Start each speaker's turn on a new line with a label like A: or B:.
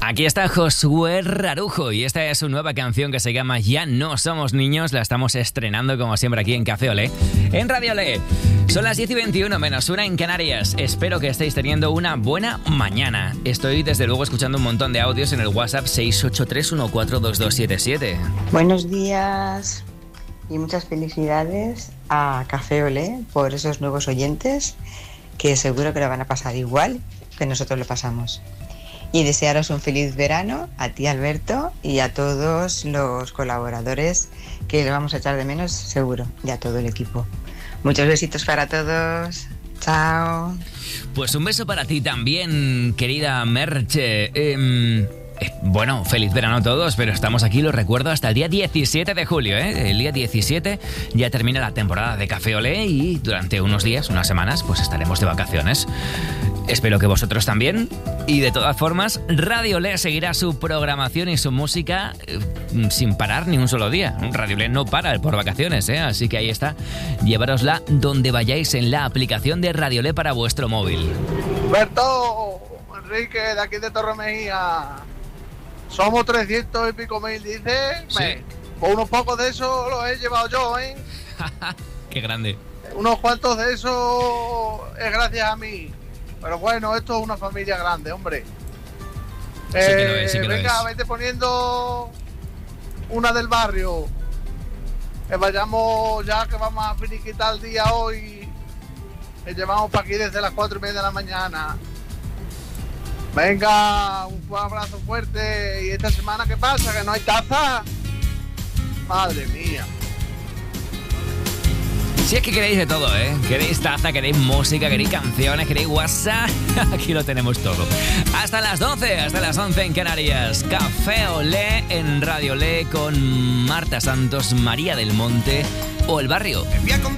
A: Aquí está Josué Rarujo y esta es su nueva canción que se llama Ya no somos niños. La estamos estrenando como siempre aquí en Café Olé, en Radio Olé. Son las 10:21 menos 1 en Canarias. Espero que estéis teniendo una buena mañana. Estoy desde luego escuchando un montón de audios en el WhatsApp 683142277.
B: Buenos días y muchas felicidades a Café Olé por esos nuevos oyentes que seguro que lo van a pasar igual que nosotros lo pasamos. Y desearos un feliz verano a ti, Alberto, y a todos los colaboradores que le vamos a echar de menos seguro, y a todo el equipo. Muchos besitos para todos. Chao.
A: Pues un beso para ti también, querida Merche. Bueno, feliz verano a todos, pero estamos aquí, lo recuerdo, hasta el día 17 de julio, ¿eh? El día 17 ya termina la temporada de Café Olé y durante unos días, unas semanas, pues estaremos de vacaciones. Espero que vosotros también. Y de todas formas, Radio Olé seguirá su programación y su música sin parar ni un solo día. Radio Olé no para por vacaciones, ¿eh? Así que ahí está. Llevárosla donde vayáis en la aplicación de Radio Olé para vuestro móvil.
C: Berto, Enrique, de aquí de Torremejía. Somos 300 y pico mil, dice.
A: Sí.
C: Pues unos pocos de esos los he llevado yo, ¿eh?
A: Qué grande.
C: Unos cuantos de esos es gracias a mí. Pero bueno, esto es una familia grande, hombre.
A: Sí que lo es, sí que
C: venga,
A: lo es.
C: vete poniendo una del barrio. Que vayamos ya, que vamos a finiquitar el día hoy. Que llevamos para aquí desde las 4:30 de la mañana. Venga, un abrazo fuerte. ¿Y esta semana qué pasa? ¿Que no hay taza? Madre mía.
A: Si es que queréis de todo, ¿eh? Queréis taza, queréis música, queréis canciones, queréis WhatsApp. Aquí lo tenemos todo. Hasta las 12, hasta las 11 en Canarias. Café Olé en Radio Olé con Marta Santos, María del Monte o El Barrio.